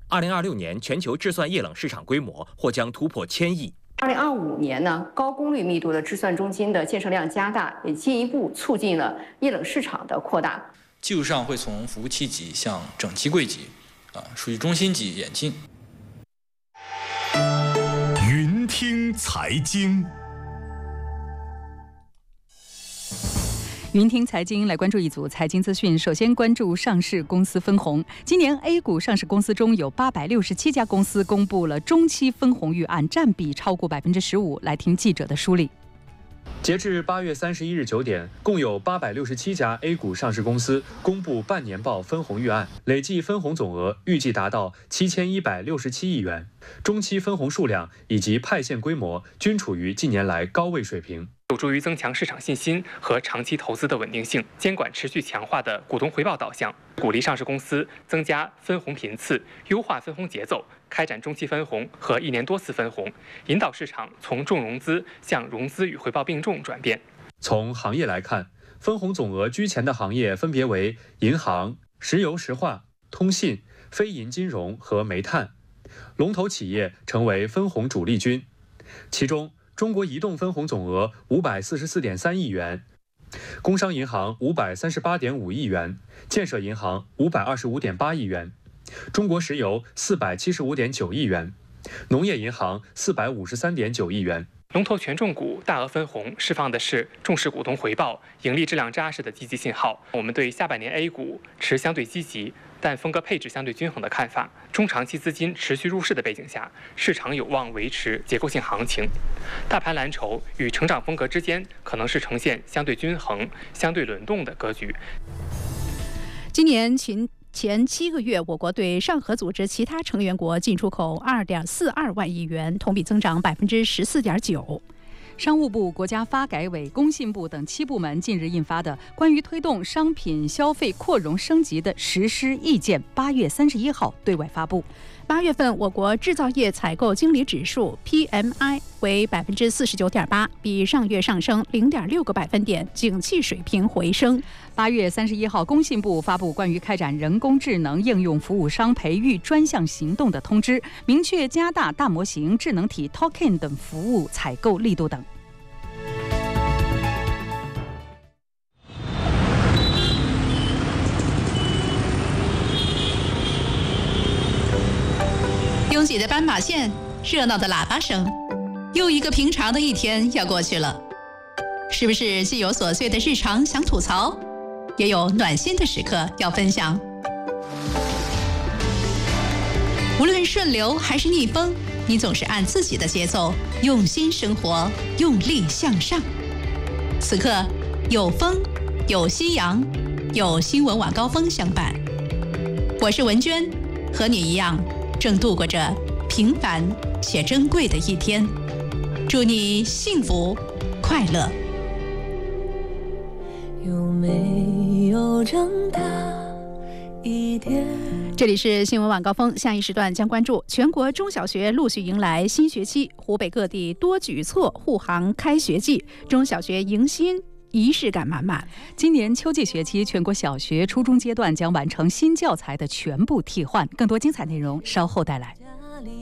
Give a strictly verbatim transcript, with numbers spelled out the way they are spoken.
二零二六年全球制算液冷市场规模或将突破千亿。 二零二五年呢，高功率密度的制算中心的建设量加大，也进一步促进了液冷市场的扩大。 技术上会从服务器级向整机柜级，啊，数据中心级演进。 云听财经。 云听财经来关注一组财经资讯，首先关注上市公司分红。今年 A 股上市公司中有八百六十七家公司公布了中期分红预案，占比超过百分之十五。来听记者的梳理。 截至八月三十一日九点，共有八百六十七家 A 股上市公司公布半年报分红预案，累计分红总额预计达到七千一百六十七亿元，中期分红数量以及派现规模均处于近年来高位水平。 有助于增强市场信心和长期投资的稳定性。监管持续强化的股东回报导向，鼓励上市公司增加分红频次，优化分红节奏，开展中期分红和一年多次分红，引导市场从重融资向融资与回报并重转变。 从行业来看，分红总额居前的行业分别为银行、石油石化、通信、非银金融和煤炭，龙头企业成为分红主力军。其中，中国移动分红总额五百四十四点三亿元，工商银行五百三十八点五亿元，建设银行五百二十五点八亿元，中国石油四百七十五点九亿元，农业银行四百五十三点九亿元。 龙头权重股大额分红释放的是重视股东回报、盈利质量扎实的积极信号。我们对下半年 A 股持相对积极，但风格配置相对均衡的看法。中长期资金持续入市的背景下，市场有望维持结构性行情。大盘蓝筹与成长风格之间可能是呈现相对均衡、相对轮动的格局。 今年前前七个月，我国对上合组织其他成员国进出口二点四二万亿元，同比增长百分之十四点九。 商务部、国家发改委、工信部等七部门近日印发的《关于推动商品消费扩容升级的实施意见》，八月三十一号对外发布。 八月份，我国制造业采购经理指数 P M I 为百分之四十九点八，比上月上升零点六个百分点，景气水平回升。 八月三十一号，工信部发布关于开展人工智能应用服务商培育专项行动的通知，明确加大大模型、智能体 Token 等服务采购力度等。 拥挤的斑马线，热闹的喇叭声，又一个平常的一天要过去了。是不是既有琐碎的日常想吐槽，也有暖心的时刻要分享？无论顺流还是逆风，你总是按自己的节奏用心生活，用力向上。此刻有风，有夕阳，有新闻晚高峰相伴。我是文娟，和你一样正度过着平凡且珍贵的一天，祝你幸福快乐。 有没有长大一点？ 这里是新闻晚高峰，下一时段将关注全国中小学陆续迎来新学期，湖北各地多举措护航开学季，中小学迎新仪式感满满。 今年秋季学期，全国小学、初中阶段将完成新教材的全部替换。更多精彩内容稍后带来。